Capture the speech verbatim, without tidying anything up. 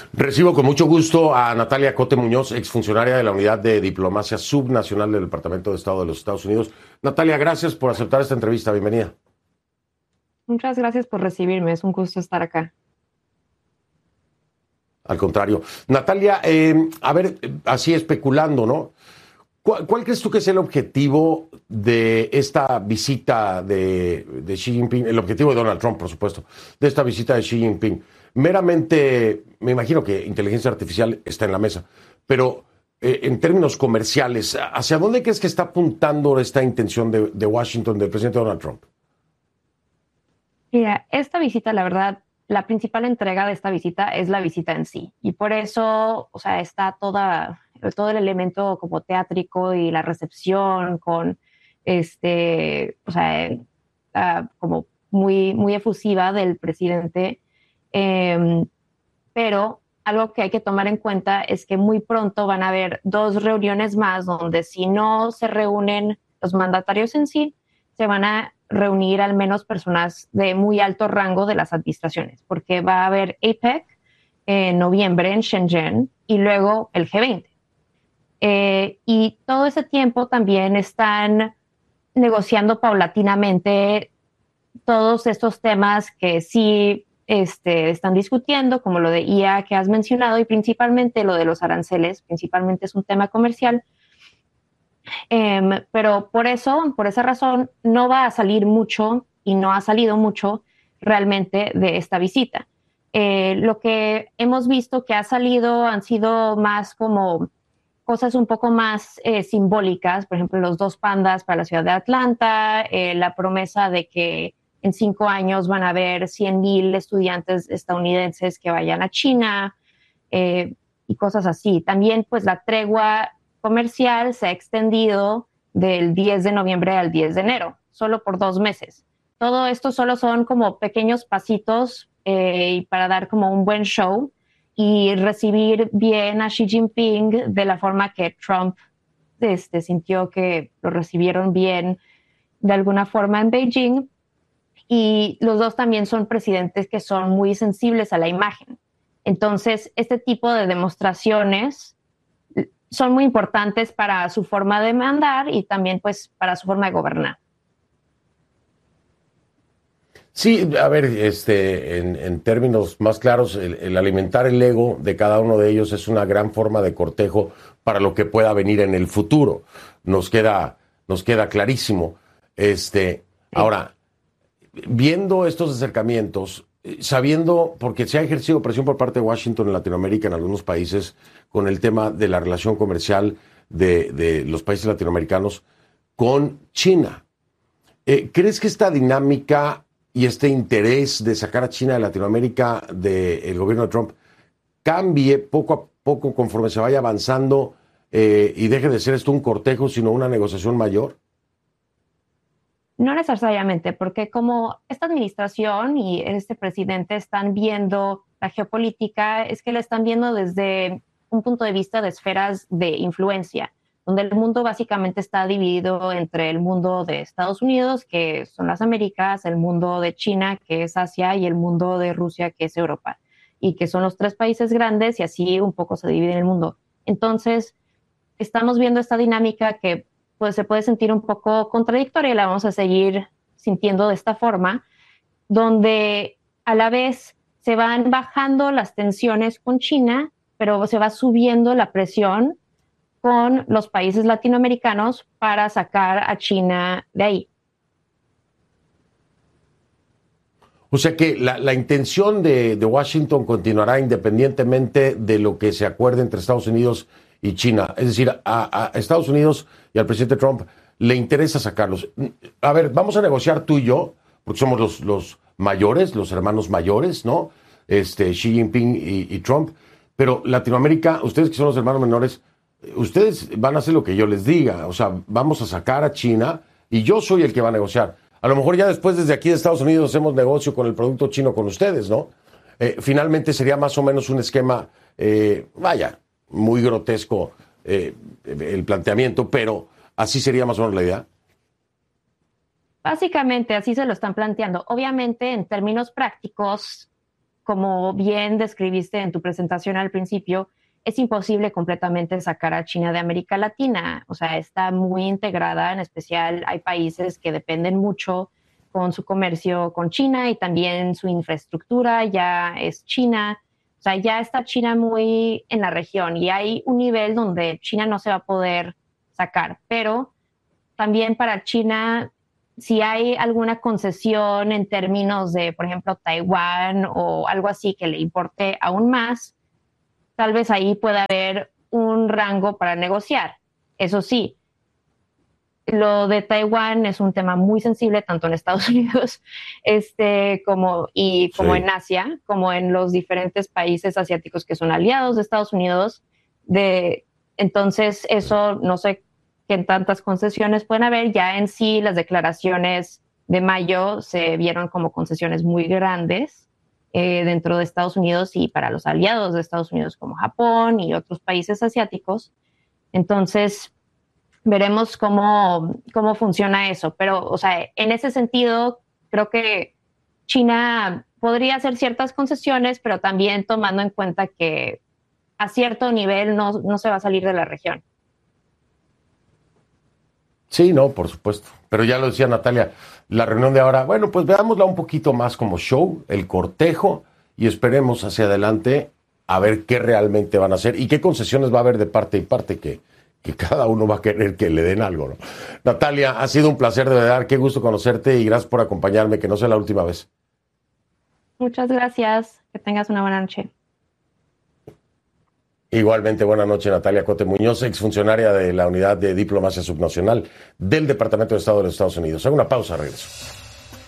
Recibo con mucho gusto a Natalia Cote Muñoz, exfuncionaria de la Unidad de Diplomacia Subnacional del Departamento de Estado de los Estados Unidos. Natalia, gracias por aceptar esta entrevista. Bienvenida. Muchas gracias por recibirme. Es un gusto estar acá. Al contrario. Natalia, eh, a ver, así especulando, ¿no? ¿Cuál, ¿Cuál crees tú que es el objetivo de esta visita de, de Xi Jinping? El objetivo de Donald Trump, por supuesto, de esta visita de Xi Jinping. Meramente, me imagino que inteligencia artificial está en la mesa, pero eh, en términos comerciales, ¿hacia dónde crees que está apuntando esta intención de, de Washington, del presidente Donald Trump? Mira, esta visita, la verdad, la principal entrega de esta visita es la visita en sí. Y por eso, o sea, está toda, todo el elemento como teátrico y la recepción con, este, o sea, uh, como muy, muy efusiva del presidente. Eh, pero algo que hay que tomar en cuenta es que muy pronto van a haber dos reuniones más donde si no se reúnen los mandatarios en sí, se van a reunir al menos personas de muy alto rango de las administraciones, porque va a haber APEC en noviembre en Shenzhen y luego el G veinte. Eh, y todo ese tiempo también están negociando paulatinamente todos estos temas que sí este, están discutiendo, como lo de I A que has mencionado, y principalmente lo de los aranceles, principalmente es un tema comercial. Eh, pero por eso, por esa razón, no va a salir mucho y no ha salido mucho realmente de esta visita. Eh, lo que hemos visto que ha salido han sido más como cosas un poco más eh, simbólicas, por ejemplo, los dos pandas para la ciudad de Atlanta, eh, la promesa de que en cinco años van a haber cien mil estudiantes estadounidenses que vayan a China eh, y cosas así. También, pues, la tregua comercial se ha extendido del diez de noviembre al diez de enero, solo por dos meses. Todo esto solo son como pequeños pasitos eh, para dar como un buen show y recibir bien a Xi Jinping de la forma que Trump este, sintió que lo recibieron bien de alguna forma en Beijing. Y los dos también son presidentes que son muy sensibles a la imagen. Entonces, este tipo de demostraciones son muy importantes para su forma de mandar y también pues para su forma de gobernar. Sí, a ver, este, en, en términos más claros, el, el alimentar el ego de cada uno de ellos es una gran forma de cortejo para lo que pueda venir en el futuro. Nos queda, nos queda clarísimo. Este, Sí. Ahora, viendo estos acercamientos, sabiendo, porque se ha ejercido presión por parte de Washington en Latinoamérica, en algunos países, con el tema de la relación comercial de, de los países latinoamericanos con China. Eh, ¿Crees que esta dinámica y este interés de sacar a China de Latinoamérica del gobierno de Trump cambie poco a poco conforme se vaya avanzando eh, y deje de ser esto un cortejo, sino una negociación mayor? No necesariamente, porque como esta administración y este presidente están viendo la geopolítica, es que la están viendo desde un punto de vista de esferas de influencia, donde el mundo básicamente está dividido entre el mundo de Estados Unidos, que son las Américas, el mundo de China, que es Asia, y el mundo de Rusia, que es Europa, y que son los tres países grandes, y así un poco se divide el mundo. Entonces, estamos viendo esta dinámica que pues se puede sentir un poco contradictoria y la vamos a seguir sintiendo de esta forma, donde a la vez se van bajando las tensiones con China, pero se va subiendo la presión con los países latinoamericanos para sacar a China de ahí. O sea que la, la intención de, de Washington continuará independientemente de lo que se acuerde entre Estados Unidos y China. Es decir, a, a Estados Unidos y al presidente Trump le interesa sacarlos. A ver, vamos a negociar tú y yo, porque somos los, los mayores, los hermanos mayores, ¿no? Este, Xi Jinping y, y Trump. Pero Latinoamérica, ustedes que son los hermanos menores, ustedes van a hacer lo que yo les diga. O sea, vamos a sacar a China y yo soy el que va a negociar. A lo mejor ya después desde aquí de Estados Unidos hacemos negocio con el producto chino con ustedes, ¿no? Eh, finalmente sería más o menos un esquema, eh, vaya, muy grotesco eh, el planteamiento, pero así sería más o menos la idea. Básicamente así se lo están planteando. Obviamente en términos prácticos, como bien describiste en tu presentación al principio, es imposible completamente sacar a China de América Latina. O sea, está muy integrada, en especial hay países que dependen mucho con su comercio con China y también su infraestructura ya es China. O sea, ya está China muy en la región y hay un nivel donde China no se va a poder sacar, pero también para China, si hay alguna concesión en términos de, por ejemplo, Taiwán o algo así que le importe aún más, tal vez ahí pueda haber un rango para negociar. Eso sí, lo de Taiwán es un tema muy sensible tanto en Estados Unidos este, como, y como sí. en Asia, como en los diferentes países asiáticos que son aliados de Estados Unidos. De, entonces, eso no sé qué tantas concesiones pueden haber. Ya en sí, las declaraciones de mayo se vieron como concesiones muy grandes eh, dentro de Estados Unidos y para los aliados de Estados Unidos como Japón y otros países asiáticos. Entonces, veremos cómo, cómo funciona eso. Pero, o sea, en ese sentido, creo que China podría hacer ciertas concesiones, pero también tomando en cuenta que a cierto nivel no, no se va a salir de la región. Sí, no, por supuesto. Pero ya lo decía Natalia, la reunión de ahora, bueno, pues veámosla un poquito más como show, el cortejo, y esperemos hacia adelante a ver qué realmente van a hacer y qué concesiones va a haber de parte y parte que... que cada uno va a querer que le den algo, ¿no? Natalia, ha sido un placer de verdad, qué gusto conocerte y gracias por acompañarme, que no sea la última vez. Muchas gracias, que tengas una buena noche. Igualmente, buena noche, Natalia Cote Muñoz, exfuncionaria de la Unidad de Diplomacia Subnacional del Departamento de Estado de los Estados Unidos. Hago una pausa, regreso.